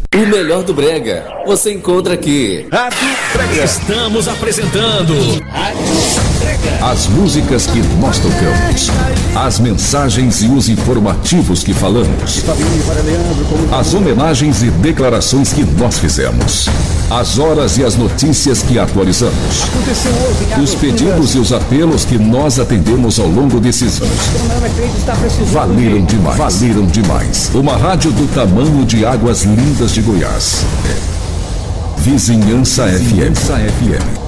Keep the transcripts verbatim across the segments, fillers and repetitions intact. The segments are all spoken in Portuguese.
O melhor do brega você encontra aqui. Rádio Brega. Estamos apresentando as músicas que nós tocamos, as mensagens e os informativos que falamos, as homenagens e declarações que nós fizemos, as horas e as notícias que atualizamos, os pedidos e os apelos que nós atendemos ao longo desses anos. Valeram demais, valeram demais. Uma rádio do tamanho de Águas Lindas de Goiás. Vizinhança F M. F M.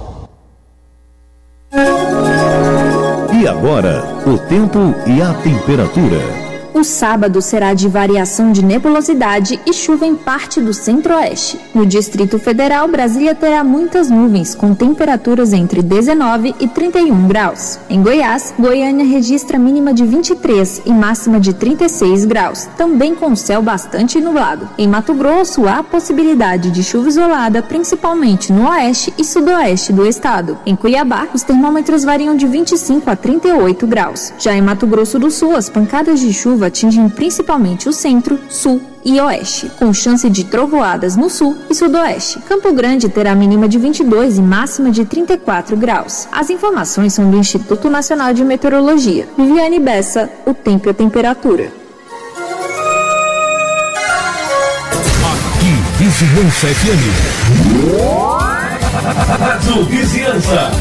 E agora, o tempo e a temperatura. O sábado será de variação de nebulosidade e chuva em parte do centro-oeste. No Distrito Federal, Brasília terá muitas nuvens, com temperaturas entre dezenove e trinta e um graus. Em Goiás, Goiânia registra mínima de vinte e três e máxima de trinta e seis graus, também com céu bastante nublado. Em Mato Grosso, há possibilidade de chuva isolada, principalmente no oeste e sudoeste do estado. Em Cuiabá, os termômetros variam de vinte e cinco a trinta e oito graus. Já em Mato Grosso do Sul, as pancadas de chuva atingem principalmente o centro, sul e oeste, com chance de trovoadas no sul e sudoeste. Campo Grande terá mínima de vinte e dois e máxima de trinta e quatro graus. As informações são do Instituto Nacional de Meteorologia. Viviane Bessa, o tempo e a temperatura. Aqui, Vizinhança F M. Rádio Vizinhança.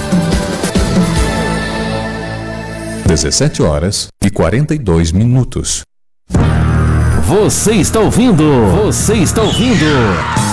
dezessete horas e quarenta e dois minutos. Você está ouvindo? Você está ouvindo?